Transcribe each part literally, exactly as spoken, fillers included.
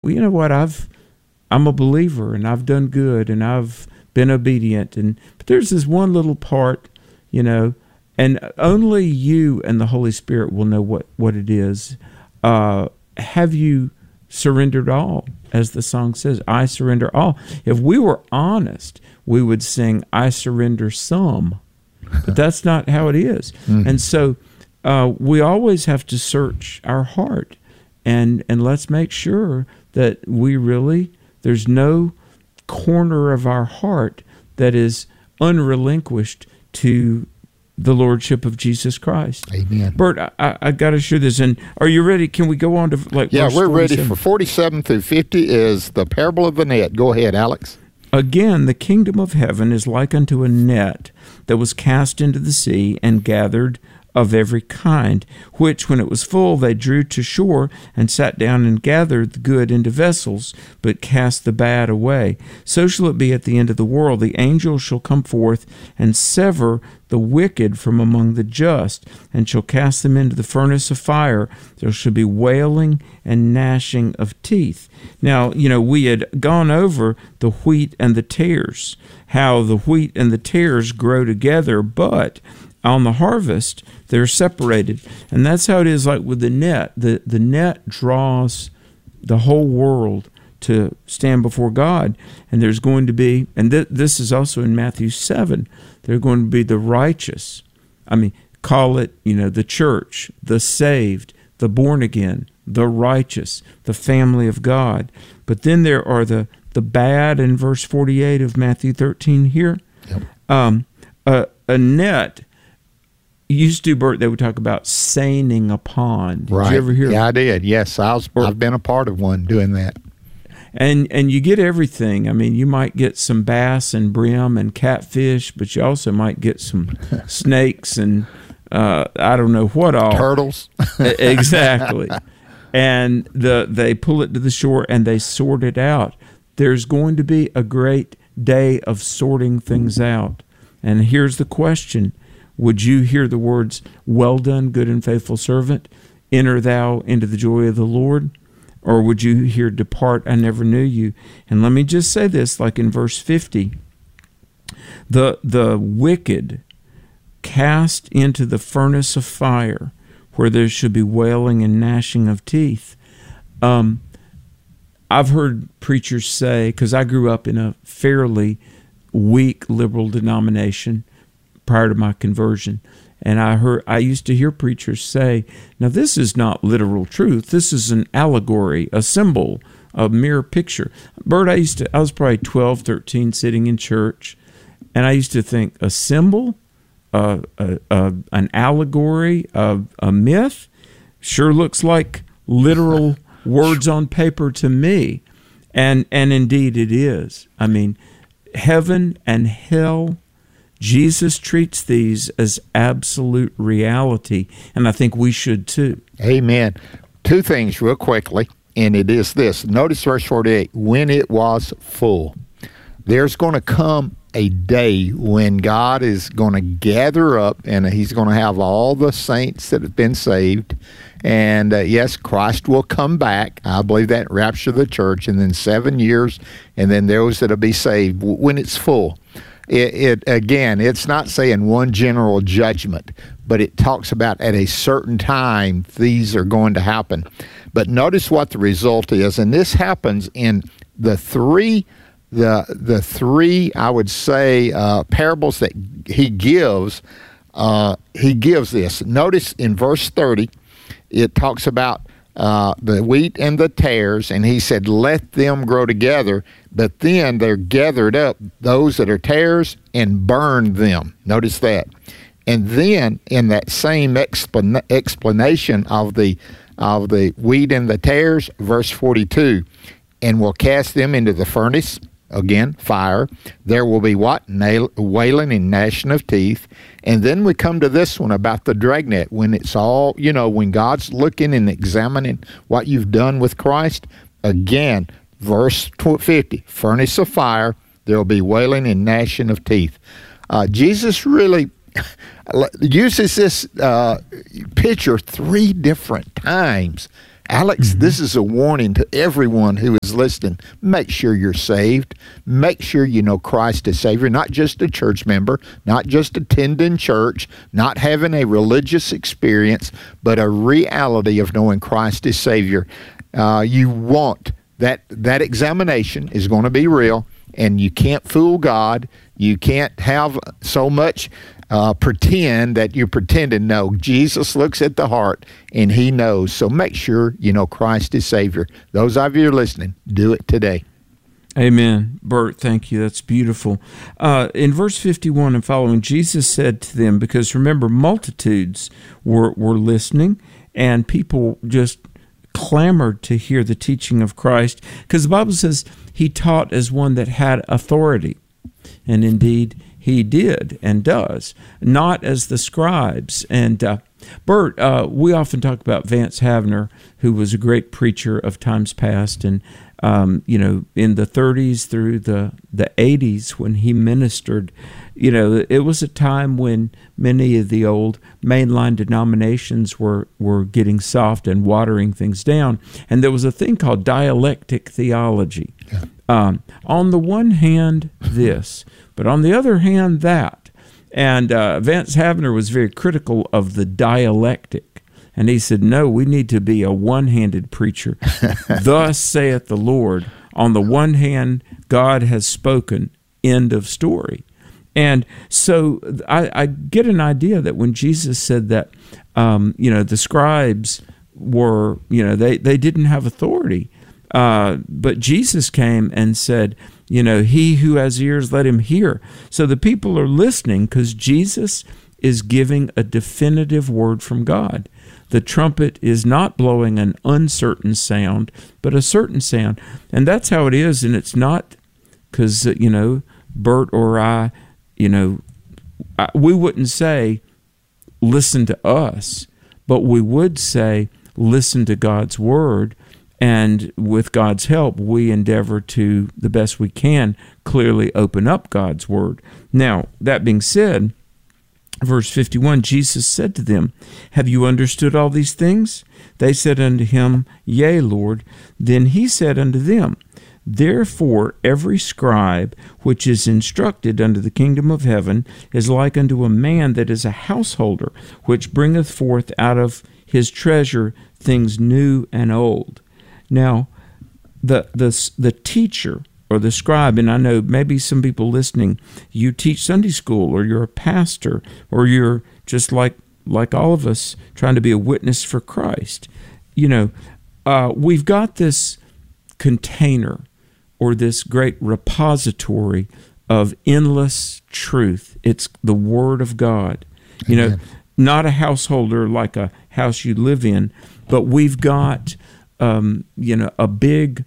well, you know what, I've I'm a believer and I've done good and I've been obedient, and but there's this one little part, you know, and only you and the Holy Spirit will know what, what it is. Uh, have you surrendered all? As the song says, I surrender all. If we were honest, we would sing, I surrender some. But that's not how it is. Mm. And so uh, we always have to search our heart, and, and let's make sure that we really, there's no corner of our heart that is unrelinquished to the Lordship of Jesus Christ. Amen. Bert, I, I got to share this. And are you ready? Can we go on to like? Yeah, verse we're forty-seven? ready for forty-seven through fifty is the parable of the net. Go ahead, Alex. Again, the kingdom of heaven is like unto a net that was cast into the sea and gathered of every kind, which when it was full they drew to shore and sat down and gathered the good into vessels, but cast the bad away. So shall it be at the end of the world. The angel shall come forth and sever the wicked from among the just, and shall cast them into the furnace of fire. There shall be wailing and gnashing of teeth. Now, you know, we had gone over the wheat and the tares, how the wheat and the tares grow together, but on the harvest, they're separated. And that's how it is like with the net. The, the net draws the whole world to stand before God. And there's going to be, and th- this is also in Matthew seven, they're going to be the righteous. I mean, call it, you know, the church, the saved, the born again, the righteous, the family of God. But then there are the, the bad in verse forty-eight of Matthew thirteen here. Yep. Um, a, a net used to, Bert, they would talk about seining a pond. Did right. you ever hear? Yeah, I did. Yes, I was, I've been a part of one doing that. And and you get everything. I mean, you might get some bass and brim and catfish, but you also might get some snakes and uh, I don't know what all. Turtles. Exactly. And the they pull it to the shore and they sort it out. There's going to be a great day of sorting things out. And here's the question. Would you hear the words, well done, good and faithful servant, enter thou into the joy of the Lord? Or would you hear, depart, I never knew you? And let me just say this, like in verse fifty, the the wicked cast into the furnace of fire, where there should be wailing and gnashing of teeth. Um, I've heard preachers say, because I grew up in a fairly weak liberal denomination prior to my conversion, and I heard I used to hear preachers say, now this is not literal truth. This is an allegory, a symbol, a mere picture. Bert, I used to, I was probably twelve, thirteen sitting in church, and I used to think a symbol, uh, a, a, an allegory, a, a myth, sure looks like literal words on paper to me. And, and indeed it is. I mean, heaven and hell, Jesus treats these as absolute reality, and I think we should too. Amen. Two things real quickly, and it is this. Notice verse forty-eight, when it was full. There's going to come a day when God is going to gather up, and he's going to have all the saints that have been saved. And uh, yes, Christ will come back. I believe that, rapture the church, and then seven years, and then those that will be saved when it's full. It, it again, it's not saying one general judgment, but it talks about at a certain time these are going to happen. But notice what the result is, and this happens in the three, the the three I would say uh, parables that he gives. Uh, he gives this. Notice in verse thirty, it talks about uh, the wheat and the tares, and he said, let them grow together, but then they're gathered up, those that are tares, and burn them. Notice that. And then in that same explan- explanation of the of the wheat and the tares, verse forty-two, and will cast them into the furnace, again, fire. There will be what? Nail- wailing and gnashing of teeth. And then we come to this one about the dragnet, when it's all, you know, when God's looking and examining what you've done with Christ. Again, verse fifty, furnace of fire, there will be wailing and gnashing of teeth. Uh, Jesus really uses this uh, picture three different times, Alex, Mm-hmm. this is a warning to everyone who is listening. Make sure you're saved. Make sure you know Christ as Savior, not just a church member, not just attending church, not having a religious experience, but a reality of knowing Christ as Savior. Uh, you want that, that examination is going to be real, and you can't fool God. You can't have so much Uh, pretend that you're pretending. No, Jesus looks at the heart, and he knows. So make sure you know Christ is Savior. Those of you who are listening, do it today. Amen. Bert, thank you. That's beautiful. Uh, in verse fifty-one and following, Jesus said to them, because remember, multitudes were, were listening, and people just clamored to hear the teaching of Christ, because the Bible says he taught as one that had authority. And indeed, he did and does, not as the scribes. And uh, Bert, uh, we often talk about Vance Havner, who was a great preacher of times past, and um, you know, in the thirties through the the eighties when he ministered, you know, it was a time when many of the old mainline denominations were were getting soft and watering things down, and there was a thing called dialectic theology. Yeah. Um, on the one hand, this, but on the other hand, that. And uh, Vance Havner was very critical of the dialectic. And he said, no, we need to be a one-handed preacher. Thus saith the Lord. On the one hand, God has spoken, end of story. And so I, I get an idea that when Jesus said that, um, you know, the scribes were, you know, they, they didn't have authority. Uh, but Jesus came and said, you know, he who has ears, let him hear. So the people are listening because Jesus is giving a definitive word from God. The trumpet is not blowing an uncertain sound, but a certain sound. And that's how it is. And it's not because, uh, you know, Bert or I, you know, I, we wouldn't say, listen to us, but we would say, listen to God's word. And with God's help, we endeavor to, the best we can, clearly open up God's word. Now, that being said, verse fifty-one, Jesus said to them, have you understood all these things? They said unto him, yea, Lord. Then he said unto them, therefore every scribe which is instructed unto the kingdom of heaven is like unto a man that is a householder, which bringeth forth out of his treasure things new and old. Now, the the the teacher or the scribe, and I know maybe some people listening, you teach Sunday school, or you're a pastor, or you're just like like all of us trying to be a witness for Christ. You know, uh, we've got this container or this great repository of endless truth. It's the Word of God. You know, Amen. Not a householder like a house you live in, but we've got Um, you know, a big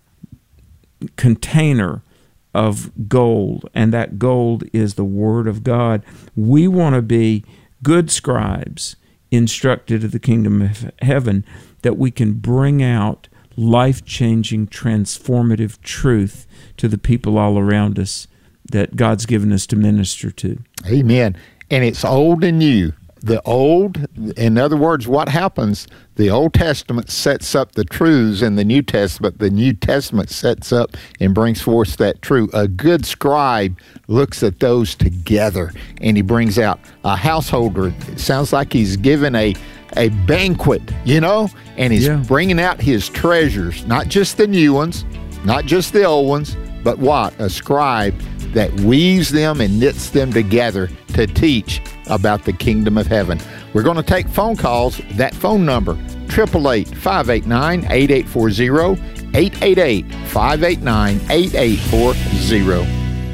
container of gold, and that gold is the Word of God. We want to be good scribes instructed of the kingdom of heaven, that we can bring out life-changing, transformative truth to the people all around us that God's given us to minister to. Amen. And it's old and new. The old, in other words, what happens, the Old Testament sets up the truths in the New Testament. The New Testament sets up and brings forth that truth. A good scribe looks at those together, and he brings out a householder. It sounds like he's given a, a banquet, you know, and he's yeah. bringing out his treasures, not just the new ones, not just the old ones, but what? A scribe that weaves them and knits them together to teach about the kingdom of heaven. We're going to take phone calls. That phone number, eight eight eight, five eight nine, eight eight four zero, eight eight eight, five eight nine, eight eight four zero.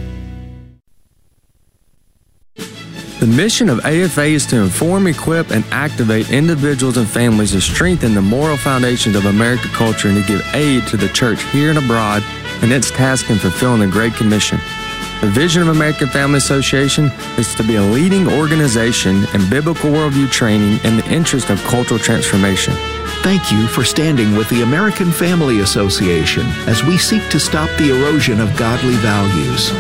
The mission of A F A is to inform, equip, and activate individuals and families to strengthen the moral foundations of American culture and to give aid to the church here and abroad in its task in fulfilling the Great Commission. The vision of American Family Association is to be a leading organization in biblical worldview training in the interest of cultural transformation. Thank you for standing with the American Family Association as we seek to stop the erosion of godly values.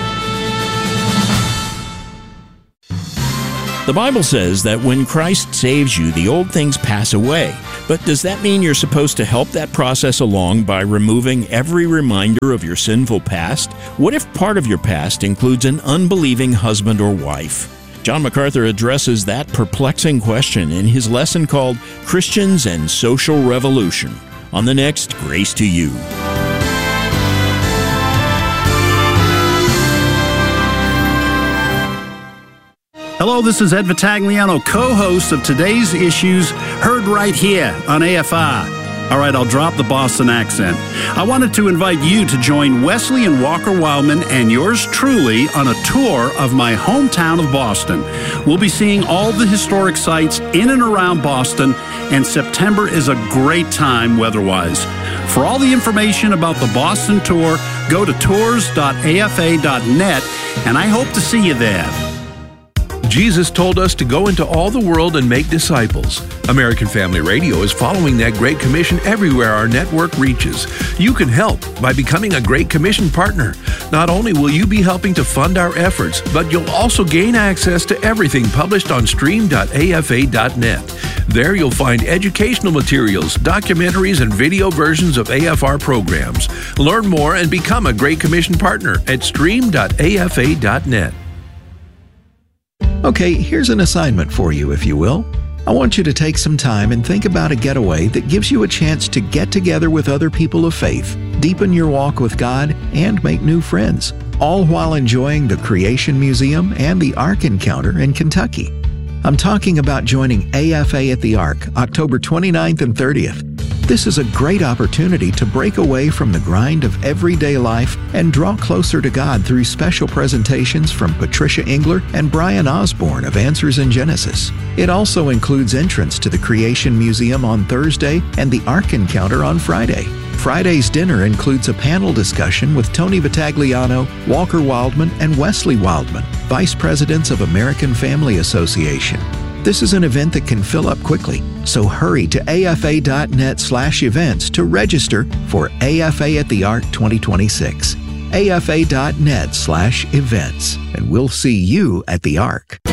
The Bible says that when Christ saves you, the old things pass away. But does that mean you're supposed to help that process along by removing every reminder of your sinful past? What if part of your past includes an unbelieving husband or wife? John MacArthur addresses that perplexing question in his lesson called Christians and Social Revolution on the next Grace to You. Hello, this is Ed Vitagliano, co-host of today's issues, heard right here on A F I. All right, I'll drop the Boston accent. I wanted to invite you to join Wesley and Walker Wildman and yours truly on a tour of my hometown of Boston. We'll be seeing all the historic sites in and around Boston, and September is a great time weather-wise. For all the information about the Boston tour, go to tours dot a f a dot net, and I hope to see you there. Jesus told us to go into all the world and make disciples. American Family Radio is following that Great Commission everywhere our network reaches. You can help by becoming a Great Commission partner. Not only will you be helping to fund our efforts, but you'll also gain access to everything published on stream dot a f a dot net. There you'll find educational materials, documentaries, and video versions of A F R programs. Learn more and become a Great Commission partner at stream dot a f a dot net. Okay, here's an assignment for you, if you will. I want you to take some time and think about a getaway that gives you a chance to get together with other people of faith, deepen your walk with God, and make new friends, all while enjoying the Creation Museum and the Ark Encounter in Kentucky. I'm talking about joining A F A at the Ark, October twenty-ninth and thirtieth. This is a great opportunity to break away from the grind of everyday life and draw closer to God through special presentations from Patricia Engler and Brian Osborne of Answers in Genesis. It also includes entrance to the Creation Museum on Thursday and the Ark Encounter on Friday. Friday's dinner includes a panel discussion with Tony Vitagliano, Walker Wildman, and Wesley Wildman, Vice Presidents of American Family Association. This is an event that can fill up quickly, so hurry to A F A dot net slash events to register for A F A at the Ark twenty twenty-six. A F A dot net slash events, and we'll see you at the Ark.